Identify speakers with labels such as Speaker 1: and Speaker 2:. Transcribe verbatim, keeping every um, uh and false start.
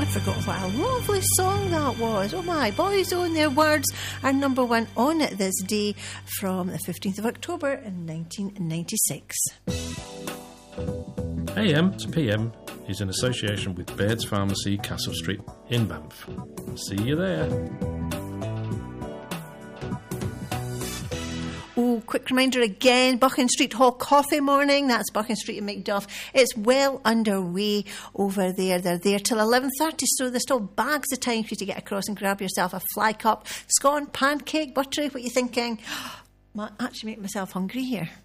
Speaker 1: I'd forgotten what a lovely song that was. Oh my, Boyzone, their words are number one on this day from the fifteenth of October in nineteen ninety-six.
Speaker 2: A M to P M is in association with Baird's Pharmacy, Castle Street in Banff. See you there.
Speaker 1: Oh, quick reminder again, Buchan Street Hall Coffee Morning. That's Buchan Street in Macduff. It's well underway over there. They're there till eleven thirty, so there's still bags of time for you to get across and grab yourself a fly cup, scone, pancake, buttery. What are you thinking? Might actually make myself hungry here.